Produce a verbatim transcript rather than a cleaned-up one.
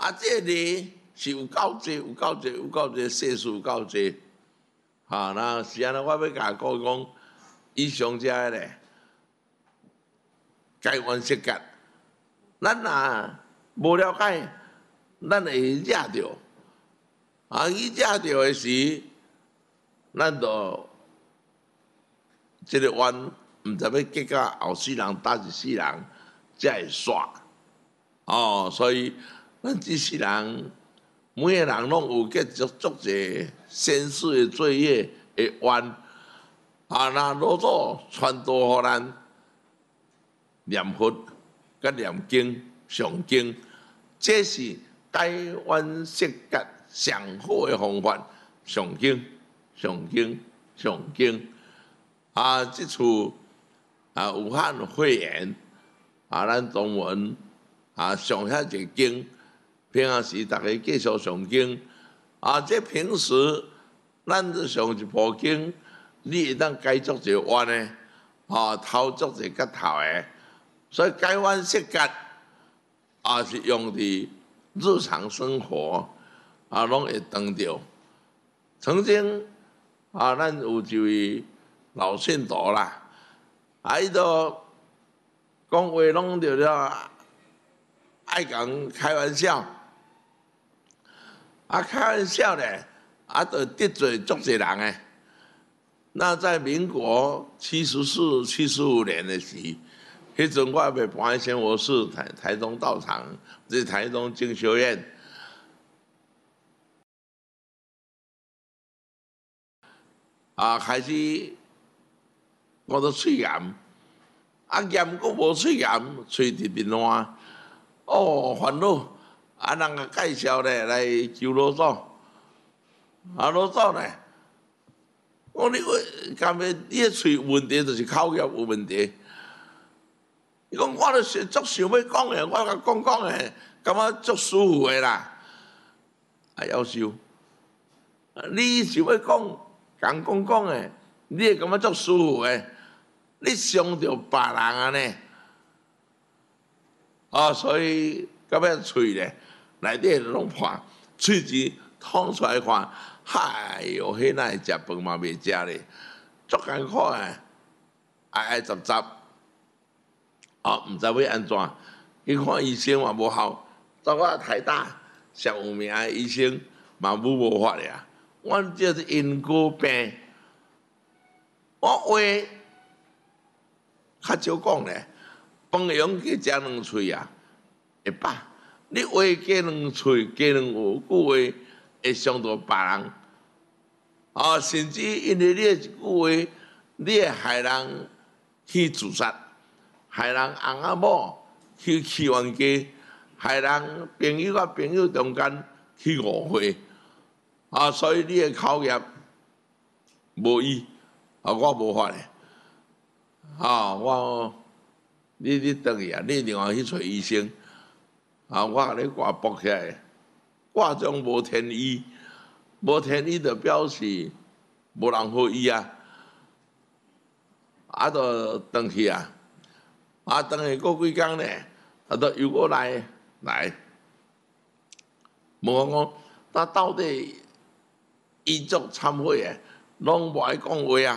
啊，这个是有够济，有够济，有够济，世事有够济。哈，那是安尼，我要甲各位讲，以上这个咧，台湾设计，咱若无了解，咱会惹着。啊，伊惹着的时，咱就即个冤，毋知要结到后世人搭一世人才会煞。哦，所以咱这世人，每个人拢有结足足者先世的罪业的冤。啊，那老祖传道互咱念佛、甲念经、上经，这是台湾设计上好的方法。上经、上经、上经。啊，即次啊，武汉肺炎啊，咱中文啊上遐一个经，平常时大家继续上经。啊，这平时咱上一部经，你会当解足一个弯的，啊，头足一个头的，所以台湾设计啊是用伫日常生活啊，拢会当着。曾经啊，咱有一位老信徒啦，啊，伊都讲话拢着了，爱讲开玩笑，啊，开玩笑咧，啊，就得罪足侪人诶。那在民国七十四、七十五年的时，迄阵我还未搬去生活市台台中道场，即台中经学院，啊，开始我都喙炎，啊炎佫无喙炎，喙直面烂，哦烦恼，啊人甲介绍咧来求老祖，啊老祖咧。我你为干咩？你个喙有问题，就是口业有问题。伊讲我著足想要讲诶，我甲讲讲诶，感觉足舒服诶啦。啊，夭寿！你想要讲，讲讲讲诶，你会感觉足舒服诶。你伤着别人安尼，啊，所以到尾喙咧，内底拢破，喙齿捅出来看。哎哟，迄哪会食饭嘛袂食咧，足艰苦诶，挨挨杂杂，哦，毋知要安怎？去看医生嘛无效，走我台大上有名诶医生嘛无无法咧。我这是因果病，我话较少讲咧，饭用去食两喙啊，会饱。你话加两喙，加两句话。会伤到别人，啊，甚至因为你的一句话，你会害人去自杀，害人翁仔某去去冤家，害人朋友甲朋友中间去误会，啊，所以你的口业无医，啊，我无法咧，啊，我你你转去啊，你另外去找医生，啊，我甲你挂绑起来。挂钟无天医，无天医就表示无人好医啊，啊，就转去啊，啊，转去过几工咧，啊，就又过来来，问我讲，那到底医足忏悔诶，拢无爱讲话啊。